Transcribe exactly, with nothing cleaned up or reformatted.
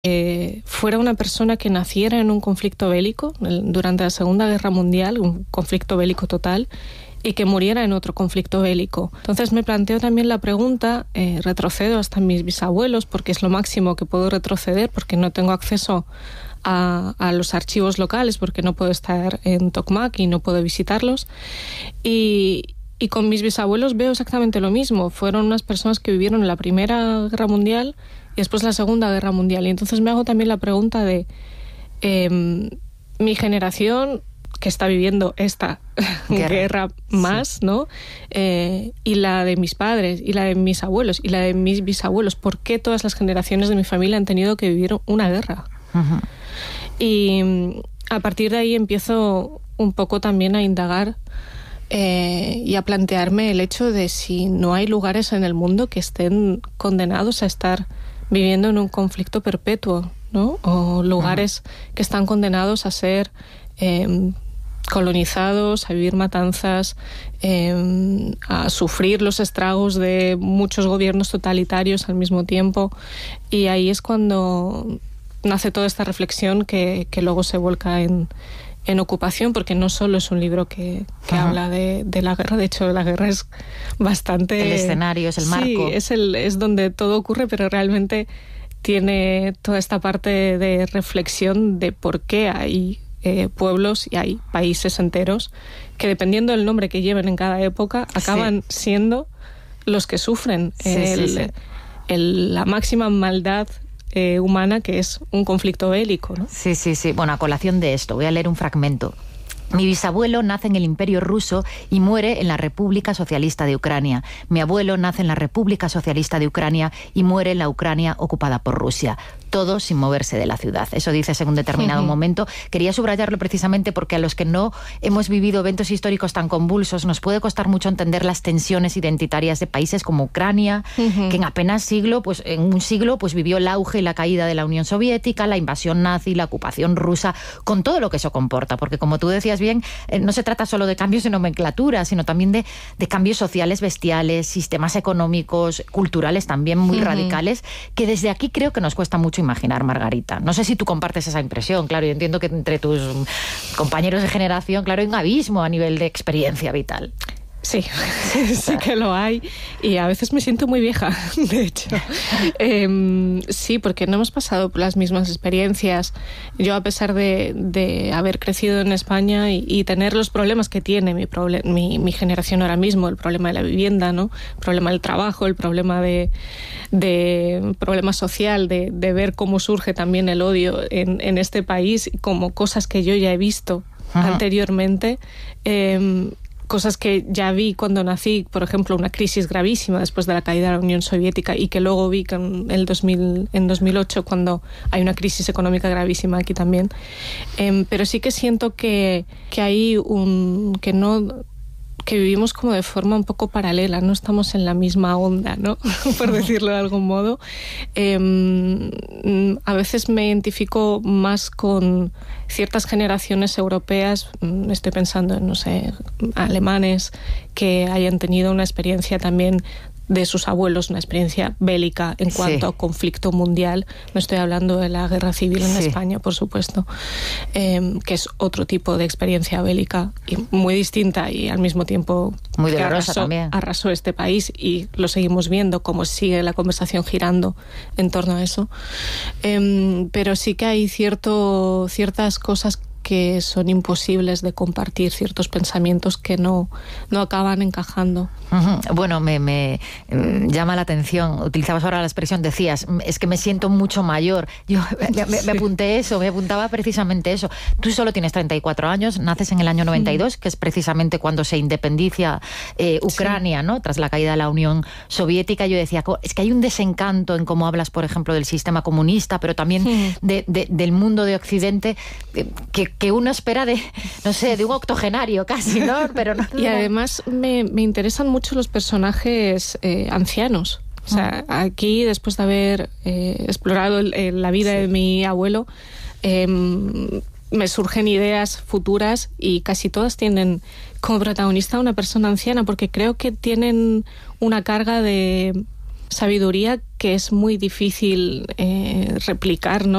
Eh, fuera una persona que naciera en un conflicto bélico durante la Segunda Guerra Mundial, un conflicto bélico total, y que muriera en otro conflicto bélico. Entonces me planteo también la pregunta, eh, retrocedo hasta mis bisabuelos, porque es lo máximo que puedo retroceder, porque no tengo acceso a, a los archivos locales, porque no puedo estar en Tokmak y no puedo visitarlos. Y, y con mis bisabuelos veo exactamente lo mismo. Fueron unas personas que vivieron en la Primera Guerra Mundial y después la Segunda Guerra Mundial. Y entonces me hago también la pregunta de eh, mi generación, que está viviendo esta guerra, guerra más, sí. ¿no? Eh, y la de mis padres, y la de mis abuelos, y la de mis bisabuelos. ¿Por qué todas las generaciones de mi familia han tenido que vivir una guerra? Uh-huh. Y a partir de ahí empiezo un poco también a indagar eh, y a plantearme el hecho de si no hay lugares en el mundo que estén condenados a estar viviendo en un conflicto perpetuo, ¿no? O lugares uh-huh. que están condenados a ser eh, colonizados, a vivir matanzas, eh, a sufrir los estragos de muchos gobiernos totalitarios al mismo tiempo. Y ahí es cuando nace toda esta reflexión que, que luego se volca en, en Ocupación, porque no solo es un libro que, que habla de, de la guerra. De hecho, la guerra es bastante... El escenario, es el marco. Sí, es, el, es donde todo ocurre, pero realmente tiene toda esta parte de reflexión de por qué hay eh, pueblos y hay países enteros que, dependiendo del nombre que lleven en cada época, acaban sí. siendo los que sufren sí, el, sí, sí. El, la máxima maldad Eh, humana, que es un conflicto bélico, ¿no? Sí, sí, sí. Bueno, a colación de esto, voy a leer un fragmento. Mi bisabuelo nace en el Imperio Ruso y muere en la República Socialista de Ucrania. Mi abuelo nace en la República Socialista de Ucrania y muere en la Ucrania ocupada por Rusia. Todo sin moverse de la ciudad. Eso dice en un determinado uh-huh. momento. Quería subrayarlo precisamente porque a los que no hemos vivido eventos históricos tan convulsos nos puede costar mucho entender las tensiones identitarias de países como Ucrania, uh-huh. que en apenas siglo, pues en un siglo, pues vivió el auge y la caída de la Unión Soviética, la invasión nazi, la ocupación rusa, con todo lo que eso comporta. Porque como tú decías bien, eh, no se trata solo de cambios de nomenclatura, sino también de, de cambios sociales bestiales, sistemas económicos, culturales también muy uh-huh. radicales, que desde aquí creo que nos cuesta mucho imaginar, Margarita. No sé si tú compartes esa impresión. Claro, yo entiendo que entre tus compañeros de generación, claro, hay un abismo a nivel de experiencia vital. Sí, sí que lo hay, y a veces me siento muy vieja, de hecho. Eh, sí, porque no hemos pasado por las mismas experiencias. Yo, a pesar de, de haber crecido en España y, y tener los problemas que tiene mi, proble- mi, mi generación ahora mismo, el problema de la vivienda, ¿no? El problema del trabajo, el problema de, de problema social, de, de ver cómo surge también el odio en, en este país, como cosas que yo ya he visto Ajá. anteriormente. Eh, cosas que ya vi cuando nací, por ejemplo, una crisis gravísima después de la caída de la Unión Soviética, y que luego vi que en el dos mil, en dos mil ocho, cuando hay una crisis económica gravísima aquí también. Eh, pero sí que siento que, que hay un... que no... que vivimos como de forma un poco paralela, no estamos en la misma onda, ¿no? Por decirlo de algún modo. Eh, a veces me identifico más con ciertas generaciones europeas, estoy pensando en, no sé, alemanes que hayan tenido una experiencia también de sus abuelos, una experiencia bélica en cuanto sí. a conflicto mundial. No estoy hablando de la guerra civil en sí. España, por supuesto, eh, que es otro tipo de experiencia bélica y muy distinta, y al mismo tiempo muy dolorosa arrasó, también. arrasó este país, y lo seguimos viendo, cómo sigue la conversación girando en torno a eso. Eh, pero sí que hay cierto, ciertas cosas que son imposibles de compartir, ciertos pensamientos que no, no acaban encajando. Uh-huh. Bueno, me, me eh, llama la atención, utilizabas ahora la expresión, decías, es que me siento mucho mayor. Yo me, me, me apunté eso, me apuntaba precisamente eso. Tú solo tienes treinta y cuatro años, naces en el año noventa y dos, que es precisamente cuando se independicia eh, Ucrania, sí. ¿no? Tras la caída de la Unión Soviética. Yo decía, es que hay un desencanto en cómo hablas, por ejemplo, del sistema comunista, pero también sí. de, de, del mundo de Occidente, que que uno espera de, no sé, de un octogenario casi, ¿no? Pero no, y además me, me interesan mucho los personajes eh, ancianos. O sea, aquí, después de haber eh, explorado el, el, la vida sí. de mi abuelo, eh, me surgen ideas futuras, y casi todas tienen como protagonista a una persona anciana, porque creo que tienen una carga de... sabiduría que es muy difícil eh, replicar, ¿no?